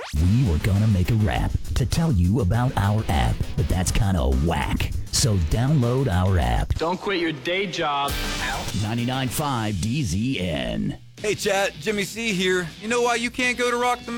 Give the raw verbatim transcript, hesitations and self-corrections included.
We were gonna make a rap to tell you about our app, but that's kind of whack. So download our app. Don't quit your day job. ninety-nine point five D Z N. Hey, chat, Jimmy C here. You know why you can't go to Rock the